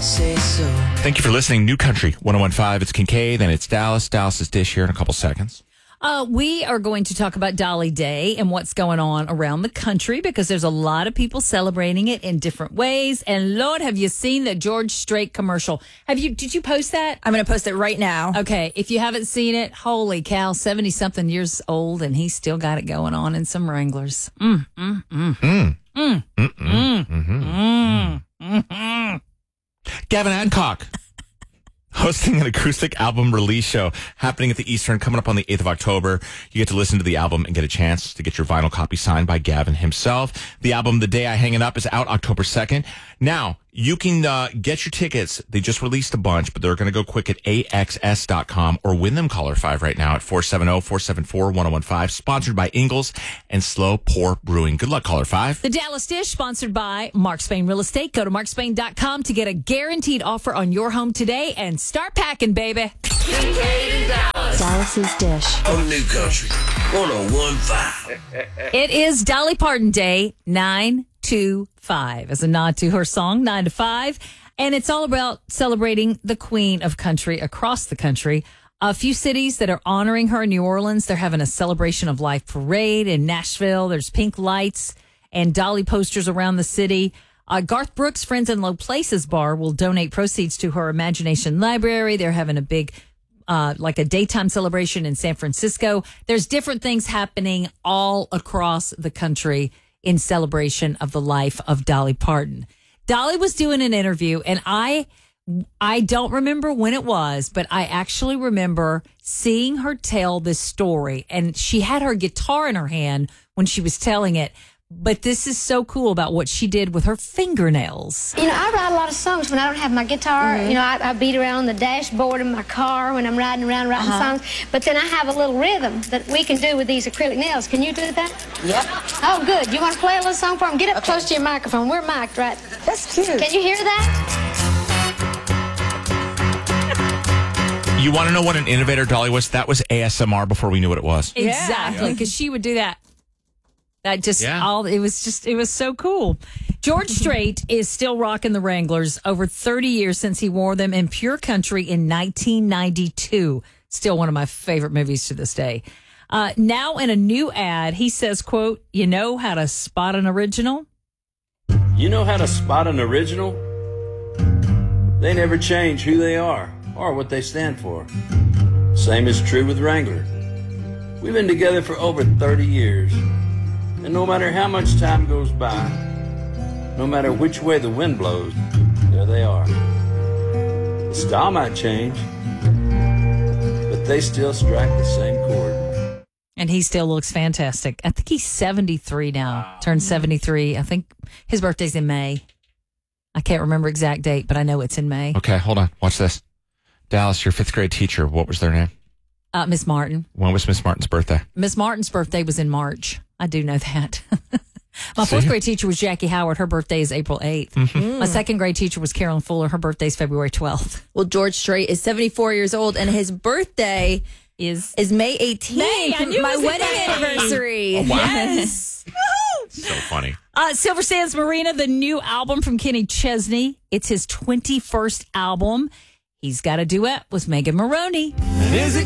say so. Thank you for listening. New Country 101.5. It's Kincaid, and it's Dallas. Dallas's Dish here in a couple seconds. We are going to talk about Dolly Day and what's going on around the country because there's a lot of people celebrating it in different ways. And Lord, have you seen the George Strait commercial? Did you post that? I'm going to post it right now. Okay. If you haven't seen it, holy cow, 70-something years old, and he's still got it going on in some Wranglers. Gavin Adcock hosting an acoustic album release show happening at the Eastern coming up on the 8th of October. You get to listen to the album and get a chance to get your vinyl copy signed by Gavin himself. The album, The Day I Hang It Up, is out October 2nd. Now, you can get your tickets. They just released a bunch, but they're going to go quick at AXS.com or win them caller 5 right now at 470-474-1015. Sponsored by Ingalls and Slow Pour Brewing. Good luck, caller 5. The Dallas Dish, sponsored by Mark Spain Real Estate. Go to markspain.com to get a guaranteed offer on your home today and start packing, baby. Kincaid and Dallas. Dallas's Dish. On New Country 101.5. It is Dolly Parton Day, 9-5, as a nod to her song, 9 to 5. And it's all about celebrating the queen of country across the country. A few cities that are honoring her. New Orleans, they're having a celebration of life parade. In Nashville, there's pink lights and Dolly posters around the city. Garth Brooks' Friends in Low Places bar will donate proceeds to her Imagination Library. They're having a big like a daytime celebration in San Francisco. There's different things happening all across the country in celebration of the life of Dolly Parton. Dolly was doing an interview, and I don't remember when it was, but I actually remember seeing her tell this story, and she had her guitar in her hand when she was telling it. But this is so cool about what she did with her fingernails. You know, I write a lot of songs when I don't have my guitar. Mm-hmm. You know, I beat around on the dashboard of my car when I'm riding around writing songs. But then I have a little rhythm that we can do with these acrylic nails. Can you do that? Yep. Oh, good. You want to play a little song for them? Get up close to your microphone. We're mic'd, right? That's cute. Can you hear that? You want to know what an innovator Dolly was? That was ASMR before we knew what it was. Exactly, because she would do that. That just it was so cool. George Strait is still rocking the Wranglers over 30 years since he wore them in Pure Country in 1992. Still one of my favorite movies to this day. Now in a new ad, he says, quote, "You know how to spot an original?" You know how to spot an original? They never change who they are or what they stand for. Same is true with Wrangler. We've been together for over 30 years. And no matter how much time goes by, no matter which way the wind blows, there they are. The style might change, but they still strike the same chord. And he still looks fantastic. I think he's 73 now. Wow. Turned 73. I think his birthday's in May. I can't remember exact date, but I know it's in May. Okay, hold on. Watch this. Dallas, your 5th grade teacher, what was their name? Miss Martin. When was Miss Martin's birthday? Miss Martin's birthday was in March. I do know that. My 4th grade teacher was Jackie Howard. Her birthday is April 8th. Mm-hmm. My 2nd grade teacher was Carolyn Fuller. Her birthday is February 12th. Well, George Strait is 74 years old, and his birthday is May 18th. My wedding anniversary. Oh, wow. Yes. So funny. Silver Sands Marina, the new album from Kenny Chesney. It's his 21st album. He's got a duet with Megan Maroney. Is it